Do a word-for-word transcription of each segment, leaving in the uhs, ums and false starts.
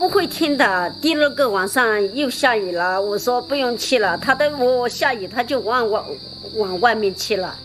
不会听的。第二个晚上又下雨了，我说不用去了，他的我下雨他就往往往外面去了。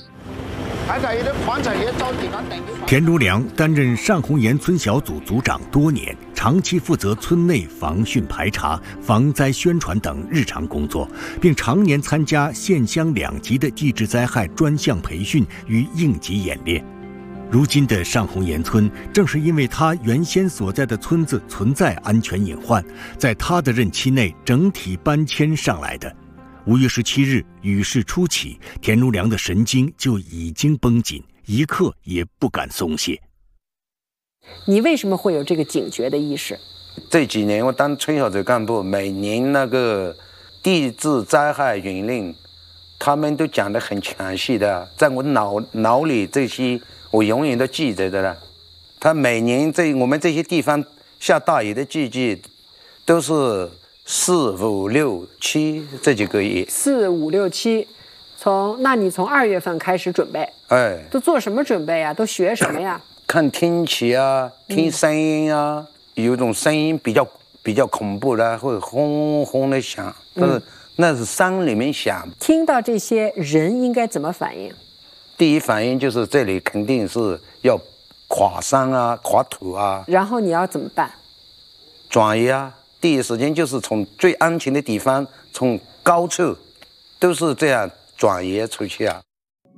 田如良担任上红岩村小组组长多年，长期负责村内防汛排查、防灾宣传等日常工作，并常年参加县乡两级的地质灾害专项培训与应急演练。如今的上红岩村，正是因为他原先所在的村子存在安全隐患，在他的任期内整体搬迁上来的。五月十七日，雨势初起，田如良的神经就已经绷紧，一刻也不敢松懈。 你为什么会有这个警觉的意识？ 这几年我当村小组干部，每年那个地质灾害云令，他们都讲得很详细的，在我脑脑里这些我永远都记着的了。他每年在我们这些地方下大雨的季节，都是四五六七这几个月。 四五六七，从那你从二月份开始准备， 哎， 都做什么准备啊？都学什么呀？ 看天气啊，听声音啊，嗯、有一种声音比较比较恐怖的，会轰轰的响，但是、嗯、那是山里面响。 听到这些人应该怎么反应？ 第一反应就是这里肯定是要垮山啊、垮土啊。 然后你要怎么办？ 转移啊！第一时间就是从最安全的地方，从高处，都是这样转移出去啊。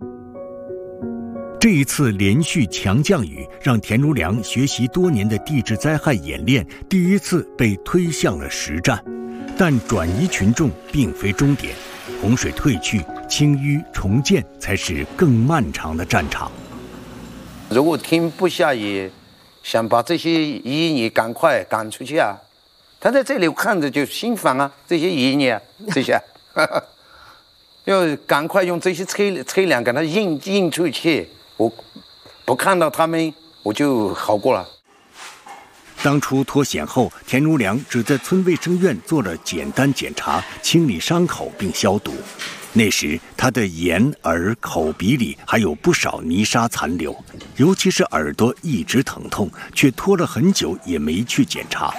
这一次连续强降雨，让田如良学习多年的地质灾害演练第一次被推向了实战。但转移群众并非终点，洪水退去，清淤重建才是更漫长的战场。 如果天不下雨，想把这些淤泥赶快赶出去啊！他在这里看着就心烦啊，这些淤泥啊，这些，要赶快用这些车车辆给它运运出去。我不看到他们，我就好过了。 当初脱险后，田如良只在村卫生院做了简单检查，清理伤口并消毒。那时他的眼、耳、口、鼻里还有不少泥沙残留，尤其是耳朵一直疼痛，却拖了很久也没去检查。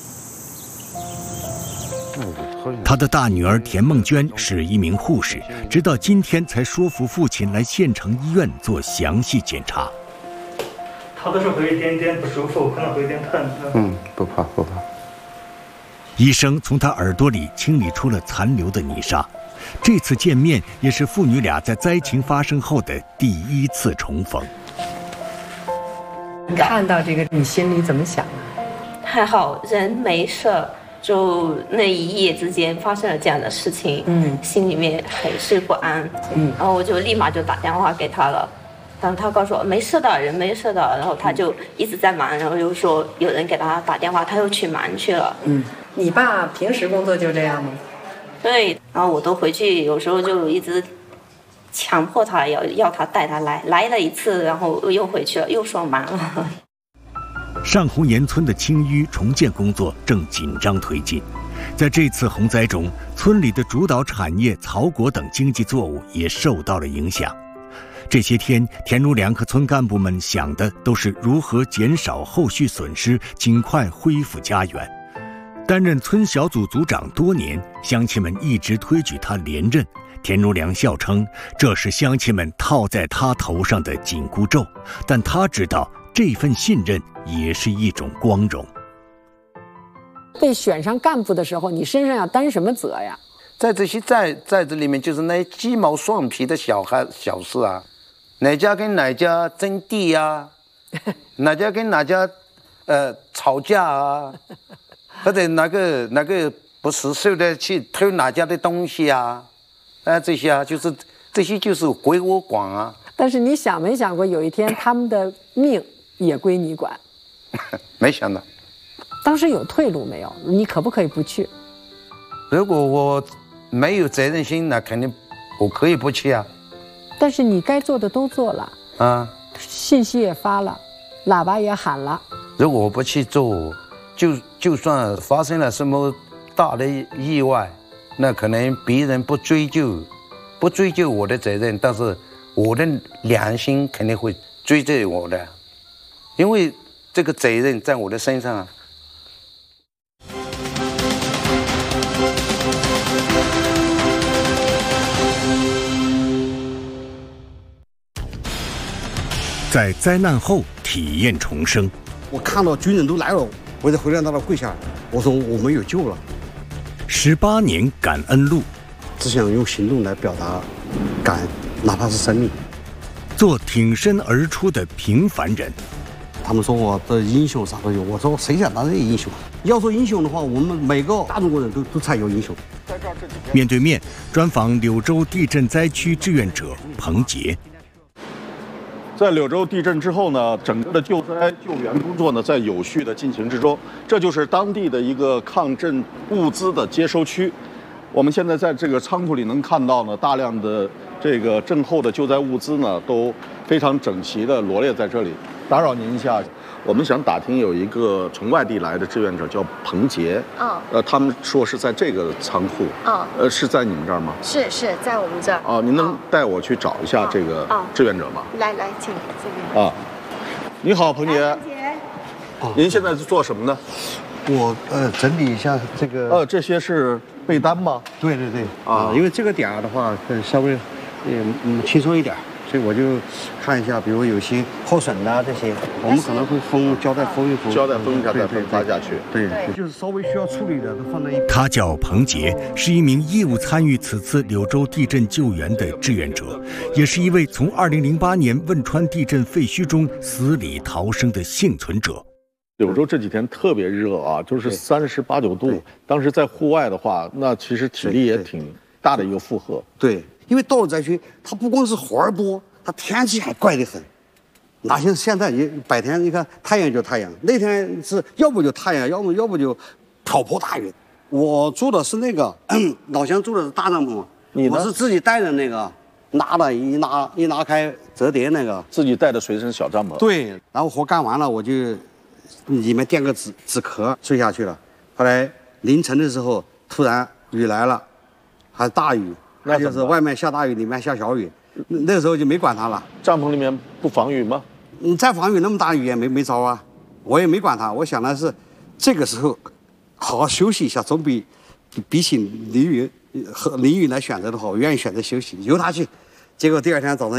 他的大女儿田梦娟是一名护士，直到今天才说服父亲来县城医院做详细检查。 他都是会有一点点不舒服，可能会有点疼。 嗯，不怕不怕。 医生从他耳朵里清理出了残留的泥沙。这次见面也是父女俩在灾情发生后的第一次重逢。 看到这个，你心里怎么想啊？ 还好人没事，就那一夜之间发生了这样的事情，嗯，心里面很是不安，嗯，然后我就立马就打电话给他了。然后他告诉我没事的，人没事的，然后他就一直在忙，然后又说有人给他打电话，他又去忙去了。 嗯，你爸平时工作就这样吗？ 对，然后我都回去，有时候就一直强迫他要要他带他来，来了一次，然后又回去了，又说忙了。 上红岩村的清淤重建工作正紧张推进，在这次洪灾中，村里的主导产业草果等经济作物也受到了影响。这些天，田如良和村干部们想的都是如何减少后续损失，尽快恢复家园。担任村小组组长多年，乡亲们一直推举他连任。田如良笑称，这是乡亲们套在他头上的紧箍咒，但他知道这份信任也是一种光荣。 被选上干部的时候，你身上要担什么责呀？ 在这些在在这里面，就是那鸡毛蒜皮的小孩小事啊，哪家跟哪家争地啊，哪家跟哪家呃吵架啊，或者哪个哪个不识数的去偷哪家的东西啊，啊这些啊，就是这些就是归我管啊。 但是你想没想过，有一天他们的命也归你管？ 没想到。 当时有退路没有？你可不可以不去？ 如果我没有责任心，那肯定我可以不去啊。 但是你该做的都做了啊，信息也发了，喇叭也喊了。 如果我不去做，就就算发生了什么大的意外，那可能别人不追究，不追究我的责任，但是我的良心肯定会追究我的，因为这个责任在我的身上啊。 在灾难后体验重生。 我看到军人都来了，我就回来到那跪下，我说我们有救了。 十八年感恩路， 只想用行动来表达感恩，哪怕是生命。 做挺身而出的平凡人。 他们说我的英雄啥都有，我说谁想当这个英雄？要说英雄的话，我们每个大中国人都都才有英雄。 面对面专访柳州地震灾区志愿者彭杰。 在柳州地震之后呢，整个的救灾救援工作呢在有序的进行之中。这就是当地的一个抗震物资的接收区。我们现在在这个仓库里能看到呢，大量的这个震后的救灾物资呢都非常整齐的罗列在这里。打扰您一下，我们想打听有一个从外地来的志愿者叫彭杰， 哦， 呃，他们说是在这个仓库， 哦， 呃，是在你们这儿吗？ 是是在我们这儿。 哦，您能带我去找一下这个志愿者吗？ 来来，请这边。 啊，你好，彭杰。 彭杰。 哦，您现在是做什么呢？ 我呃整理一下这个。 呃，这些是被单吗？ 对对对。啊，因为这个点儿的话，稍微嗯嗯轻松一点。所以我就看一下，比如有些破损啊这些，我们可能会封胶带封一封， 胶带封一下再分发下去。 对，就是稍微需要处理的都放在一。 他叫彭杰，是一名义务参与此次柳州地震救援的志愿者，也是一位从二零零八年汶川地震废墟中死里逃生的幸存者。 柳州这几天特别热啊，就是三十八九度。当时在户外的话，那其实体力也挺大的一个负荷。 对。因为道路灾区，它不光是活儿多，它天气还怪得很。哪像现在你白天你看太阳就太阳，那天是要不就太阳，要不要不就瓢泼大雨。我住的是那个老乡住的是大帐篷， 你呢？ 我是自己带的那个，拿的一拿一拿开折叠那个， 自己带的随身小帐篷。 对，然后活干完了，我就里面垫个纸纸壳睡下去了。后来凌晨的时候，突然雨来了，还大雨。那就是外面下大雨，里面下小雨，那个时候就没管它了。 帐篷里面不防雨吗？ 你再防雨那么大雨也没没招啊，我也没管它。我想的是，这个时候好好休息一下，总比比起淋雨和淋雨来选择的话，我愿意选择休息，由他去。结果第二天早上。